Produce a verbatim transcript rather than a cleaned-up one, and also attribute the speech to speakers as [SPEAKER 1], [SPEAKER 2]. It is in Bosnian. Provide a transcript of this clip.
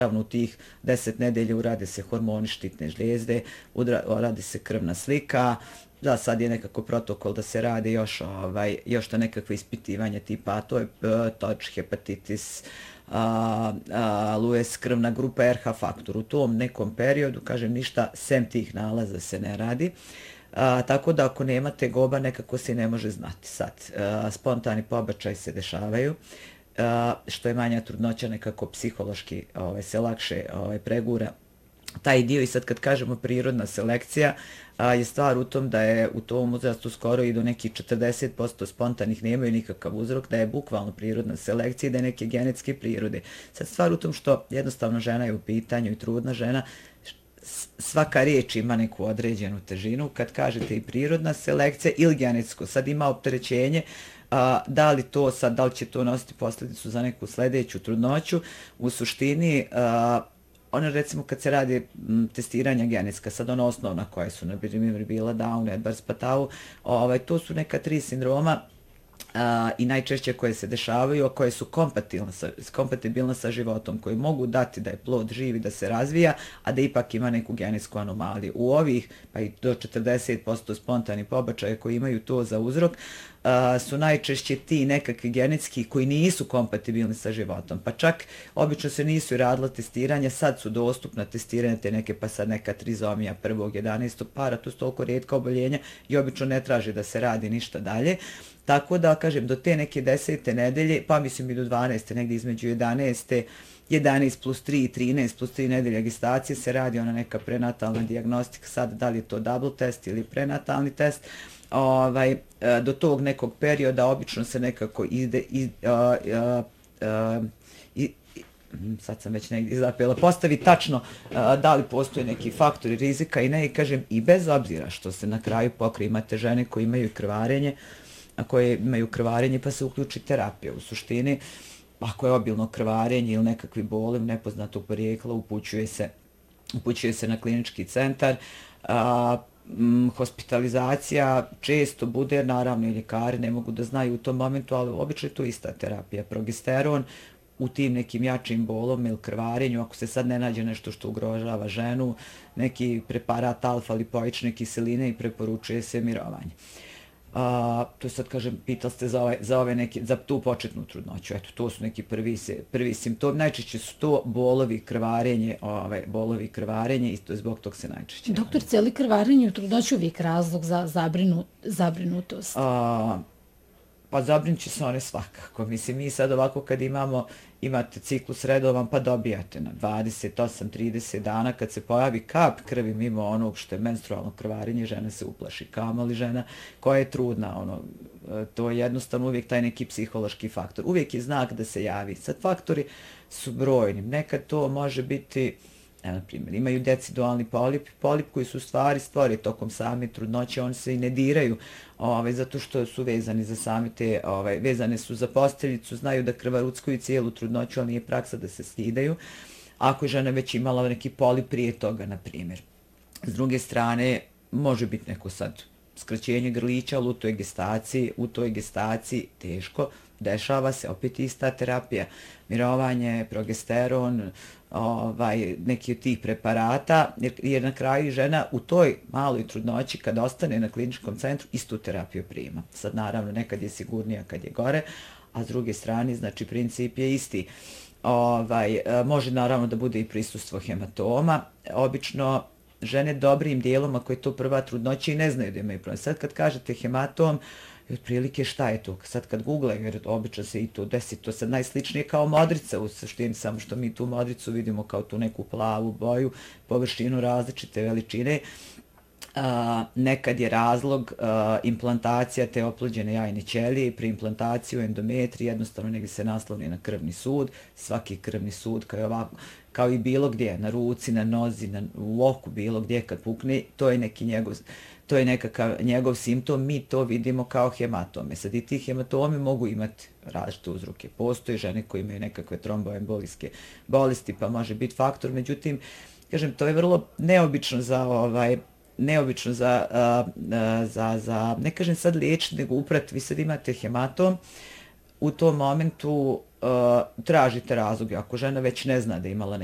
[SPEAKER 1] Naravno, u tih deset nedelja urade se hormoni štitne žlijezde, uradi se krvna slika, da sad je nekako protokol da se rade još, ovaj, još to nekakve ispitivanja tipa, a to je toč, hepatitis, a, a, Lewis, krvna grupa, er ha faktor. U tom nekom periodu, kažem, ništa sem tih nalaza se ne radi. A, tako da ako nema tegoba, nekako se ne može znati. Sad, a, spontani pobačaj se dešavaju, a, što je manja trudnoća, nekako psihološki ovaj, se lakše ovaj, pregura taj dio. I sad kad kažemo prirodna selekcija, a, je stvar u tom da je u tom uzrastu skoro i do nekih četrdeset posto spontanih nemaju nikakav uzrok, da je bukvalno prirodna selekcija i da je neke genetske prirode. Sad stvar u tom što jednostavno žena je u pitanju i trudna žena, svaka riječ ima neku određenu težinu. Kad kažete i prirodna selekcija ili genetsko, sad ima opterećenje, a, da li to sad, da li će to nositi posljedicu za neku sljedeću trudnoću, u suštini a, ono recimo kad se radi m, testiranja genetska, sad ona osnovna koja su, na primjer, bila Down, Edwards-Patau, ovaj, to su neka tri sindroma a, i najčešće koje se dešavaju, a koje su kompatibilne sa, kompatibilne sa životom, koji mogu dati da je plod živi, da se razvija, a da ipak ima neku genetsku anomaliju. U ovih, pa i do četrdeset posto spontani pobačaja koji imaju to za uzrok, Uh, su najčešće ti nekakvi genetski koji nisu kompatibilni sa životom. Pa čak obično se nisu radila testiranja, sad su dostupna testiranja te neke, pa sad neka trizomija prvog, jedanaestog para, to su toliko rijetka oboljenja i obično ne traži da se radi ništa dalje. Tako da, kažem, do te neke desete nedelje, pa mislim i do dvanaeste, negdje između jedanaeste, jedanaest plus tri, trinaest plus tri nedelja gestacije se radi ona neka prenatalna dijagnostika, sad da li je to double test ili prenatalni test. Ovaj, do tog nekog perioda obično se nekako ide, iz, a, a, a, i, sad sam već negdje zapela, postavi tačno a, da li postoje neki faktori rizika i ne, i kažem, i bez obzira što se na kraju pokrije, imate žene koje imaju krvarenje, a koje imaju krvarenje pa se uključi terapija. U suštini, ako je obilno krvarenje ili nekakvi boli nepoznatog porijekla, upućuje se, upućuje se na klinički centar. A, hospitalizacija često bude, naravno i ljekari ne mogu da znaju u tom momentu, ali obično je to ista terapija. Progesteron u tim nekim jačim bolom ili krvarenju, ako se sad ne nađe nešto što ugrožava ženu, neki preparat alfa-lipoične kiseline i preporučuje se mirovanje. A, to sad kažem, pitali ste za, ovaj, za, ove neke, za tu početnu trudnoću. Eto, to su neki prvi, prvi simptomi. Najčešće su to bolovi, krvarenje, ovaj, bolovi, krvarenje i to zbog tog se najčešće.
[SPEAKER 2] Doktor, cijeli krvarenje u trudnoću uvijek razlog za zabrinu, zabrinutost?
[SPEAKER 1] A, pa zabrinut će se one svakako. Mislim, mi sad ovako kad imamo, imate ciklus redovan pa dobijate na dvadeset osam trideset dana kad se pojavi kap krvi mimo onog što je menstrualno krvarenje, žena se uplaši, kamoli žena koja je trudna. Ono, to je jednostavno uvijek taj neki psihološki faktor. Uvijek je znak da se javi. Sad faktori su brojni. Nekad to može biti, na primjer, imaju decidualni polip, polip koji su stvari stvori tokom same trudnoće, oni se i ne diraju, ovaj, zato što su vezani za same te, ovaj, vezane su za posteljicu, znaju da krvaruckaju cijelu trudnoću, ali nije praksa da se skidaju. Ako je žena već imala neki polip prije toga, na primjer. S druge strane, može biti neko sad skraćenje grlića, ali u toj gestaciji, u toj gestaciji teško, dešava se opet ista terapija, mirovanje, progesteron, ovaj, neki od tih preparata, jer, jer na kraju žena u toj maloj trudnoći kad ostane na kliničkom centru istu terapiju prima. Sad naravno nekad je sigurnija kad je gore, a s druge strane znači princip je isti. Ovaj, može naravno da bude i prisustvo hematoma, obično žene dobrim dijelom ako je to prva trudnoća i ne znaju da imaju problem. Sad kad kažete hematom, otprilike šta je to? Sad kad googlaju, jer obično se i to desi, to sad najsličnije kao modrica u suštini, samo što mi tu modricu vidimo kao tu neku plavu boju, površinu različite veličine. A, nekad je razlog a, implantacija te oplođene jajne ćelije, pri implantaciji u endometriji jednostavno negdje se nasloni na krvni sud, svaki krvni sud kao, ovako, kao i bilo gdje, na ruci, na nozi, na, u oku, bilo gdje kad pukne, to je neki njegov, to je nekakav njegov simptom, mi to vidimo kao hematome. Sad i ti hematomi mogu imati različite uzroke. Postoje žene koje imaju nekakve tromboembolijske bolesti, pa može biti faktor, međutim, kažem, to je vrlo neobično za ovaj, neobično za, za, za, za, ne kažem sad liječiti, nego uprat, vi sad imate hematom, u tom momentu uh, tražite razloge. Ako žena već ne zna da je imala